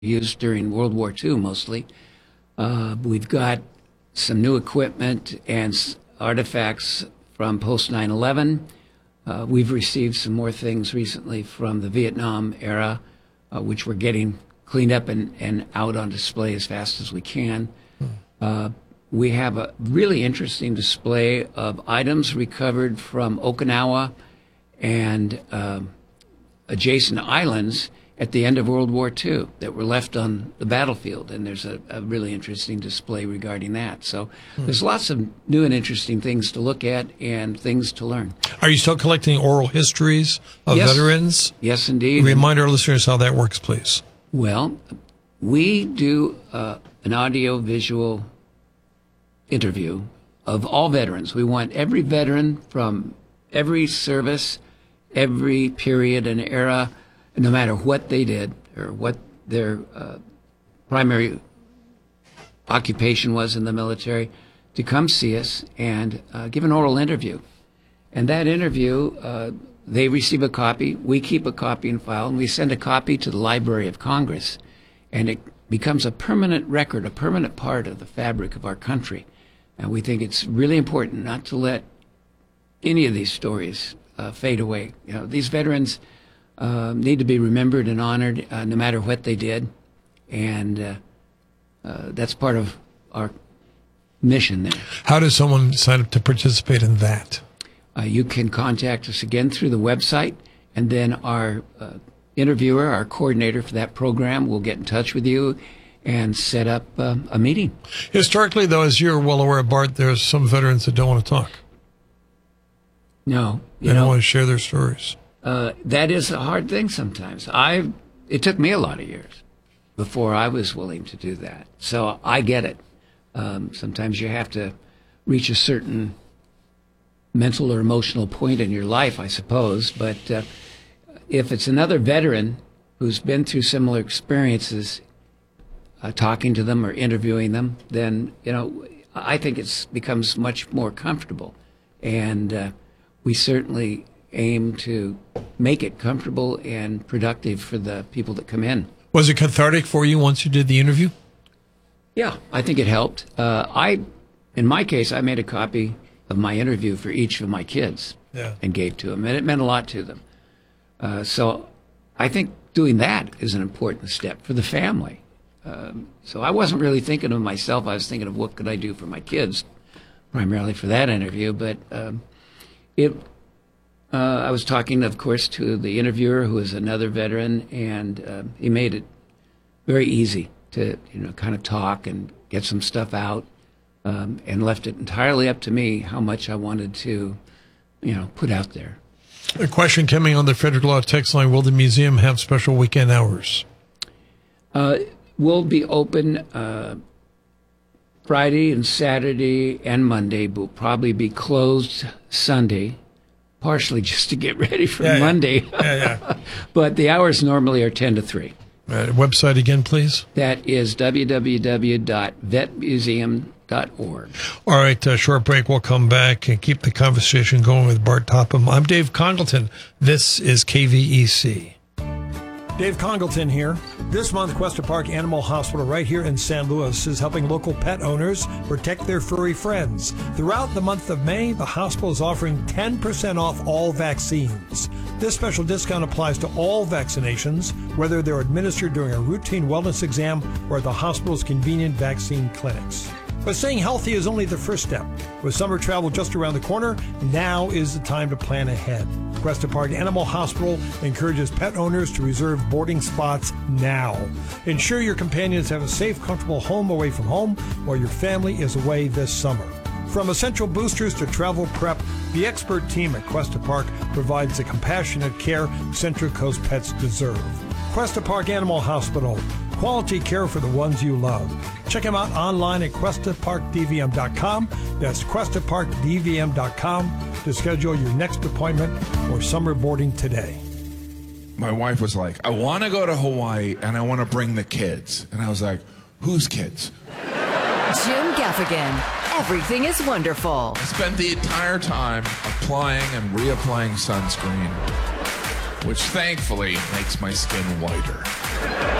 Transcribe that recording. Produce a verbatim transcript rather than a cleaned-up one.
used during World War Two mostly. Uh, we've got some new equipment and s- artifacts from post nine eleven. Uh, we've received some more things recently from the Vietnam era, uh, which we're getting cleaned up and, and out on display as fast as we can. Uh, we have a really interesting display of items recovered from Okinawa and um, adjacent islands at the end of World War Two that were left on the battlefield, and there's a, a really interesting display regarding that. So hmm. there's lots of new and interesting things to look at and things to learn. Are you still collecting oral histories of yes. veterans? Yes, indeed. Remind our listeners how that works, please. Well, we do uh, an audio-visual interview of all veterans. We want every veteran from every service, every period and era, no matter what they did or what their uh, primary occupation was in the military, to come see us and uh, give an oral interview. And that interview, uh, they receive a copy, we keep a copy in file, and we send a copy to the Library of Congress. And it becomes a permanent record, a permanent part of the fabric of our country. And we think it's really important not to let any of these stories uh, fade away. You know, these veterans uh, need to be remembered and honored uh, no matter what they did. And uh, uh, that's part of our mission there. How does someone sign up to participate in that? Uh, you can contact us again through the website, and then our uh, interviewer, our coordinator for that program, will get in touch with you and set up uh, a meeting. Historically, though, as you're well aware, Bart, there's some veterans that don't want to talk. No. You They know, don't want to share their stories. Uh, that is a hard thing sometimes. I It took me a lot of years before I was willing to do that. So I get it. Um, sometimes you have to reach a certain mental or emotional point in your life, I suppose. But uh, if it's another veteran who's been through similar experiences, uh, talking to them or interviewing them, then, you know, I think it becomes much more comfortable. And uh, we certainly aim to make it comfortable and productive for the people that come in. Was it cathartic for you once you did the interview? Yeah, I think it helped. Uh, I, in my case, I made a copy of my interview for each of my kids yeah. and gave to them, and it meant a lot to them. Uh, so I think doing that is an important step for the family. Um, so I wasn't really thinking of myself. I was thinking of what could I do for my kids, primarily for that interview. But um, it, uh, I was talking, of course, to the interviewer, who is another veteran, and uh, he made it very easy to, you know, kind of talk and get some stuff out, um, and left it entirely up to me how much I wanted to, you know, put out there. A question coming on the Frederick Law text line: will the museum have special weekend hours? Uh, we'll be open uh, Friday and Saturday and Monday. We'll probably be closed Sunday, partially just to get ready for yeah, Monday. Yeah. Yeah, yeah. But the hours normally are ten to three. Uh, website again, please. That is w w w dot vet museum dot org. All right, uh, short break. We'll come back and keep the conversation going with Bart Topham. I'm Dave Congleton. This is K V E C. Dave Congleton here. This month, Cuesta Park Animal Hospital right here in San Luis is helping local pet owners protect their furry friends. Throughout the month of May, the hospital is offering ten percent off all vaccines. This special discount applies to all vaccinations, whether they're administered during a routine wellness exam or at the hospital's convenient vaccine clinics. But staying healthy is only the first step. With summer travel just around the corner, now is the time to plan ahead. Cuesta Park Animal Hospital encourages pet owners to reserve boarding spots now. Ensure your companions have a safe, comfortable home away from home while your family is away this summer. From essential boosters to travel prep, the expert team at Cuesta Park provides the compassionate care Central Coast pets deserve. Cuesta Park Animal Hospital. Quality care for the ones you love. Check them out online at cuesta park d v m dot com. That's cuesta park d v m dot com to schedule your next appointment or summer boarding today. My wife was like, I want to go to Hawaii and I want to bring the kids. And I was like, whose kids? Jim Gaffigan. Everything is wonderful. I spent the entire time applying and reapplying sunscreen, which thankfully makes my skin whiter.